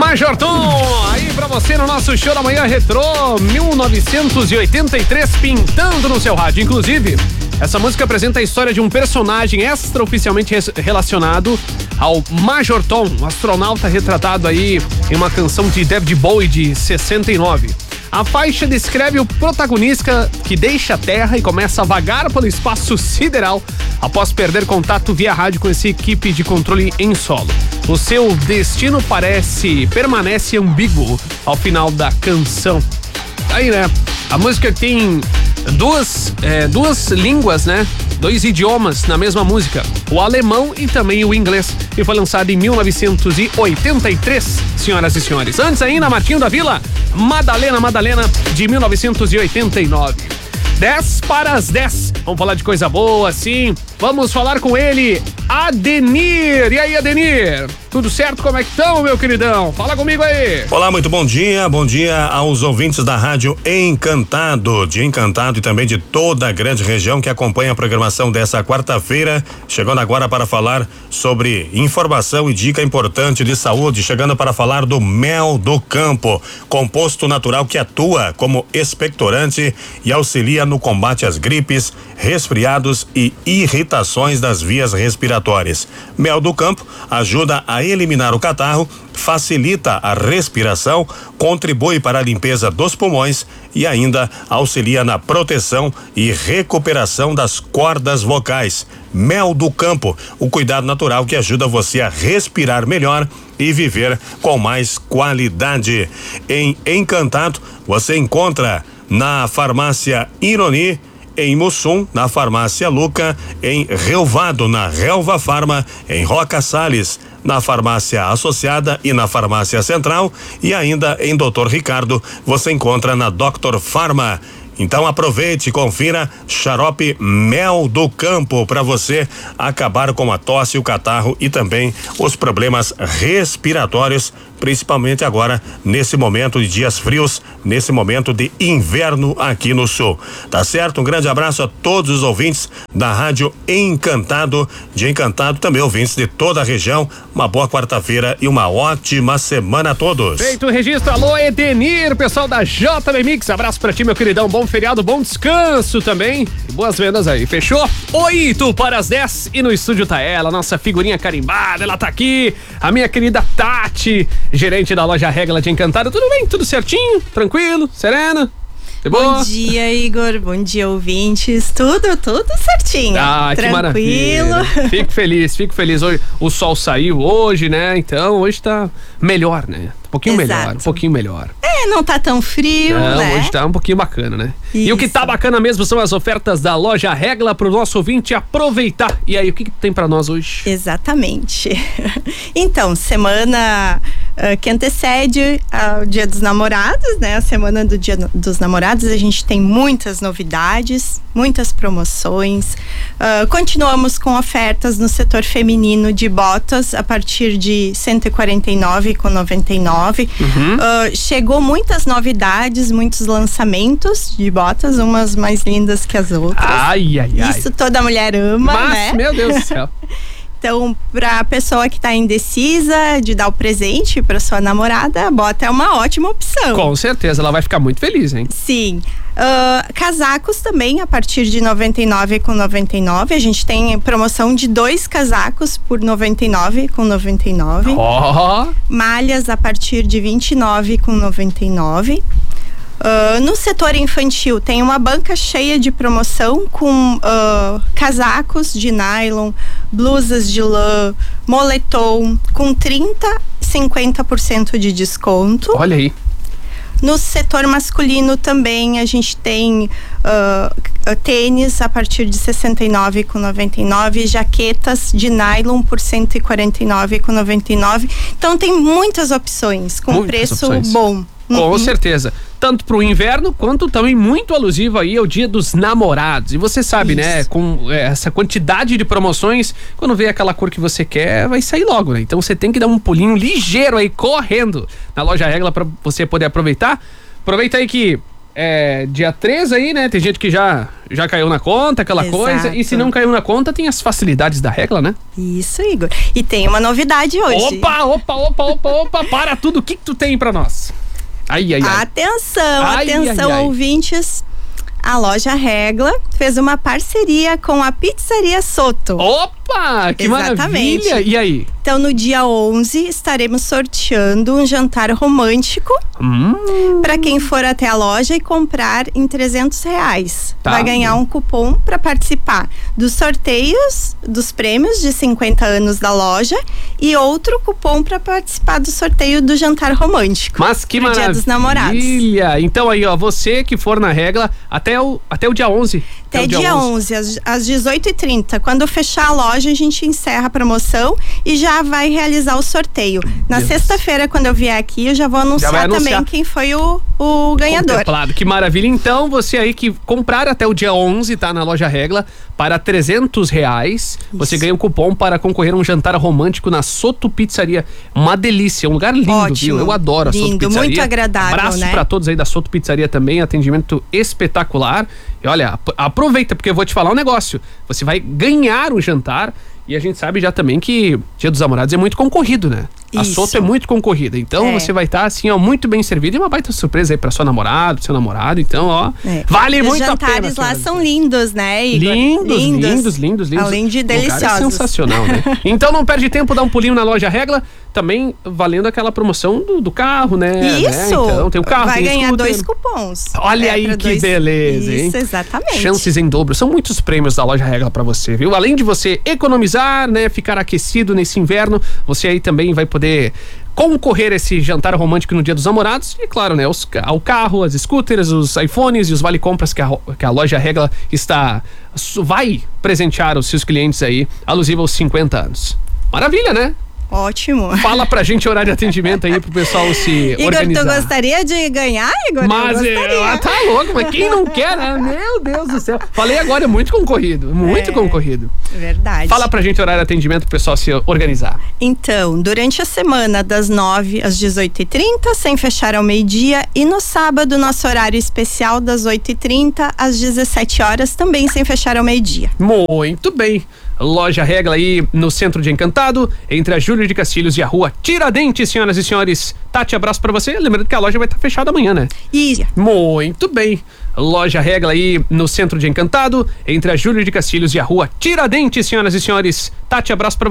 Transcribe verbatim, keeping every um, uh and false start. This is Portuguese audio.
Major Tom, aí pra você no nosso show da manhã retrô, mil novecentos e oitenta e três, pintando no seu rádio. Inclusive, essa música apresenta a história de um personagem extraoficialmente relacionado ao Major Tom, um astronauta retratado aí em uma canção de David Bowie de sessenta e nove. A faixa descreve o protagonista que deixa a Terra e começa a vagar pelo espaço sideral após perder contato via rádio com essa equipe de controle em solo. O seu destino parece, permanece ambíguo ao final da canção. Aí, né? A música tem duas, é, duas línguas, né? Dois idiomas na mesma música, o alemão e também o inglês, e foi lançado em mil novecentos e oitenta e três, senhoras e senhores. Antes ainda, Martinho da Vila, Madalena, Madalena, de mil novecentos e oitenta e nove. dez para as dez. Vamos falar de coisa boa, sim. Vamos falar com ele, Adenir. E aí, Adenir? Tudo certo? Como é que estão, meu queridão? Fala comigo aí. Olá, muito bom dia. Bom dia aos ouvintes da Rádio Encantado, de Encantado e também de toda a grande região que acompanha a programação dessa quarta-feira. Chegando agora para falar sobre informação e dica importante de saúde. Chegando para falar do mel do campo, composto natural que atua como expectorante e auxilia no combate às gripes, resfriados e irritações das vias respiratórias. Mel do campo ajuda a eliminar o catarro, facilita a respiração, contribui para a limpeza dos pulmões e ainda auxilia na proteção e recuperação das cordas vocais. Mel do campo, o cuidado natural que ajuda você a respirar melhor e viver com mais qualidade. Em Encantado, você encontra na farmácia Ironi, em Mussum, na farmácia Luca, em Relvado, na Relva Farma, em Roca Salles, na farmácia Associada e na farmácia Central, e ainda em doutor Ricardo, você encontra na doutor Farma. Então aproveite e confira xarope Mel do Campo para você acabar com a tosse, o catarro e também os problemas respiratórios, principalmente agora nesse momento de dias frios, nesse momento de inverno aqui no sul. Tá certo? Um grande abraço a todos os ouvintes da Rádio Encantado, de Encantado, também ouvintes de toda a região. Uma boa quarta-feira e uma ótima semana a todos. Feito o registro, alô Edenir, pessoal da J B Mix, abraço pra ti, meu queridão, bom feriado, bom descanso também e boas vendas aí, fechou? Oito para as dez e no estúdio tá ela, nossa figurinha carimbada, ela tá aqui, a minha querida Tati, gerente da loja Regla de Encantado. Tudo bem? Tudo certinho? Tranquilo? Serena? De boa? Bom dia, Igor. Bom dia, ouvintes. Tudo, tudo certinho. Ah, tranquilo. Que maravilha. Fico feliz, fico feliz. Hoje, o sol saiu hoje, né? Então, hoje tá melhor, né? Um pouquinho Exato. melhor, um pouquinho melhor. É, não tá tão frio, não, né? Hoje tá um pouquinho bacana, né? Isso. E o que tá bacana mesmo são as ofertas da loja Regla pro nosso ouvinte aproveitar. E aí, o que, que tem pra nós hoje? Exatamente. Então, semana uh, que antecede ao Dia dos Namorados, né? A semana do Dia dos Namorados, a gente tem muitas novidades, muitas promoções. Uh, continuamos com ofertas no setor feminino de botas a partir de cento e quarenta e nove reais e noventa e nove centavos. Uhum. Uh, chegou muitas novidades, muitos lançamentos de botas, umas mais lindas que as outras. Ai, ai, ai. Isso toda mulher ama, Mas, né? meu Deus do céu. Então, para a pessoa que está indecisa de dar o presente para sua namorada, a bota é uma ótima opção. Com certeza, ela vai ficar muito feliz, hein? Sim. Uh, casacos também, a partir de noventa e nove reais e noventa e nove centavos. A gente tem promoção de dois casacos por noventa e nove reais e noventa e nove centavos. Oh. Malhas a partir de vinte e nove reais e noventa e nove centavos. Uh, no setor infantil tem uma banca cheia de promoção com uh, casacos de nylon, blusas de lã, moletom com trinta, cinquenta por cento de desconto. Olha aí. No setor masculino também a gente tem uh, tênis a partir de sessenta e nove reais e noventa e nove centavos, jaquetas de nylon por cento e quarenta e nove reais e noventa e nove centavos. Então tem muitas opções com muitas preço opções. Bom. Com uhum. certeza. Tanto pro inverno, quanto também muito alusivo aí ao Dia dos Namorados. E você sabe, isso, né? Com essa quantidade de promoções, quando vê aquela cor que você quer, vai sair logo, né? Então você tem que dar um pulinho ligeiro aí, correndo na loja Regla pra você poder aproveitar. Aproveita aí que é dia três aí, né? Tem gente que já, já caiu na conta, aquela Exato. coisa. E se não caiu na conta, tem as facilidades da Regla, né? Isso, Igor. E tem uma novidade hoje. Opa, opa, opa, opa, opa, para tudo. O que que tu tem pra nós? Ai, ai, ai. Atenção, Ai, atenção, ai, ai. ouvintes. A loja Regla fez uma parceria com a Pizzaria Soto. Opa, que Exatamente. maravilha. E aí? Então, no dia onze, estaremos sorteando um jantar romântico Hum, para quem for até a loja e comprar em trezentos reais. Tá. Vai ganhar um cupom para participar dos sorteios dos prêmios de cinquenta anos da loja e outro cupom para participar do sorteio do jantar romântico. mas que pro maravilha. Dia dos Namorados. Então aí, ó, você que for na Regla até o, até o dia onze. Até o dia onze, às, às dezoito e trinta. Quando fechar a loja, a gente encerra a promoção e já vai realizar o sorteio. Na Deus. sexta-feira, quando eu vier aqui, eu já vou anunciar, vai anunciar. também quem foi o, o ganhador. Contemplado. Que maravilha. Então, você aí que comprar até o dia onze, tá? Na loja Regla, para trezentos reais, você ganha um cupom para concorrer a um jantar romântico na Soto Pizzaria. Uma delícia, um lugar lindo, Ótimo. viu? Eu adoro a Soto Lindo, Pizzaria. muito agradável, Abraço né? pra todos aí da Soto Pizzaria também, atendimento espetacular. E olha, ap- aproveita, porque eu vou te falar um negócio. Você vai ganhar um jantar. E a gente sabe já também que Dia dos Namorados é muito concorrido, né? A Isso. Soto é muito concorrida. Então É. você vai estar assim, ó, muito bem servido. E uma baita surpresa aí pra sua namorada, seu namorado. Então, ó, É. vale Os muito a pena. jantares lá senhoras e são lindos, né, Igor? Lindos, lindos, lindos, lindos. Além de O lugar é deliciosos. sensacional, né? Então não perde tempo, dá um pulinho na loja Regla, também valendo aquela promoção do, do carro, né? Isso! Né? Então tem o carro, Vai tem ganhar scooter. dois cupons. Olha É, aí pra que dois- beleza, hein? Isso, exatamente. Chances em dobro. São muitos prêmios da loja Regla pra você, viu? Além de você economizar, né? Ficar aquecido nesse inverno, você aí também vai poder concorrer a esse jantar romântico no Dia dos Namorados. E claro, né? Os, ca- o carro, as scooters, os iPhones e os vale-compras que a, ro- que a loja Regla está vai presentear os seus clientes aí, alusivo aos cinquenta anos. Maravilha, né? Ótimo. Fala pra gente o horário de atendimento aí pro pessoal se Igor, organizar. tu gostaria de ganhar, Igor? Mas eu gostaria. é, tá louco, mas quem não quer, né? Meu Deus do céu. Falei agora, é muito concorrido, muito É. concorrido. Verdade. Fala pra gente o horário de atendimento pro pessoal se organizar. Então, durante a semana, das nove às dezoito e trinta, sem fechar ao meio-dia, e no sábado, nosso horário especial, das oito e trinta às dezessete horas, também sem fechar ao meio-dia. Muito bem. Loja Regla aí no centro de Encantado, entre a Júlio de Castilhos e a rua Tiradentes, senhoras e senhores. Tati, abraço pra você. Lembrando que a loja vai estar fechada amanhã, né? E Muito bem. Loja Regla aí no centro de Encantado, entre a Júlio de Castilhos e a rua Tiradentes, senhoras e senhores. Tati, abraço pra